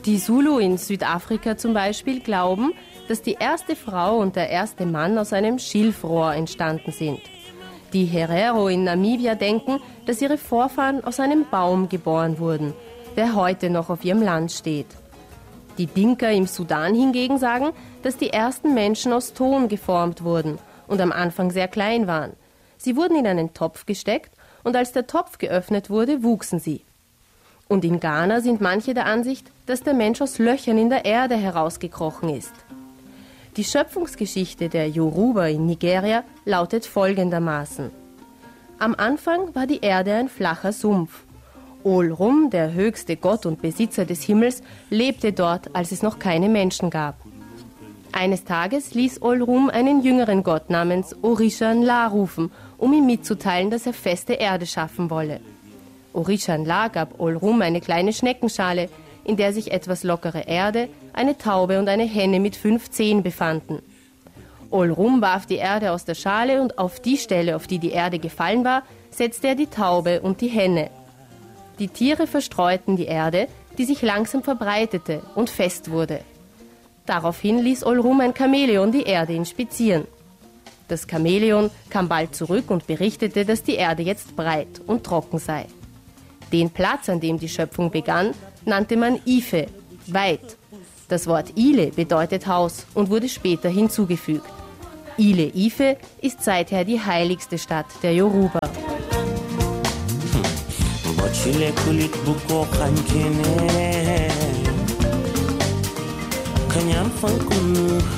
Die Zulu in Südafrika zum Beispiel glauben, dass die erste Frau und der erste Mann aus einem Schilfrohr entstanden sind. Die Herero in Namibia denken, dass ihre Vorfahren aus einem Baum geboren wurden, der heute noch auf ihrem Land steht. Die Dinka im Sudan hingegen sagen, dass die ersten Menschen aus Ton geformt wurden und am Anfang sehr klein waren. Sie wurden in einen Topf gesteckt und als der Topf geöffnet wurde, wuchsen sie. Und in Ghana sind manche der Ansicht, dass der Mensch aus Löchern in der Erde herausgekrochen ist. Die Schöpfungsgeschichte der Yoruba in Nigeria lautet folgendermaßen. Am Anfang war die Erde ein flacher Sumpf. Ol-Rum, der höchste Gott und Besitzer des Himmels, lebte dort, als es noch keine Menschen gab. Eines Tages ließ Ol-Rum einen jüngeren Gott namens Orisha-Nla rufen, um ihm mitzuteilen, dass er feste Erde schaffen wolle. Orisha-Nla gab Ol-Rum eine kleine Schneckenschale, in der sich etwas lockere Erde, eine Taube und eine Henne mit 5 Zehen befanden. Ol-Rum warf die Erde aus der Schale und auf die Stelle, auf die die Erde gefallen war, setzte er die Taube und die Henne. Die Tiere verstreuten die Erde, die sich langsam verbreitete und fest wurde. Daraufhin ließ Ol-Rum ein Chamäleon die Erde inspizieren. Das Chamäleon kam bald zurück und berichtete, dass die Erde jetzt breit und trocken sei. Den Platz, an dem die Schöpfung begann, nannte man Ife, weit. Das Wort Ile bedeutet Haus und wurde später hinzugefügt. Ile Ife ist seither die heiligste Stadt der Yoruba. Chile kulit buko kankene Kanyam fankunu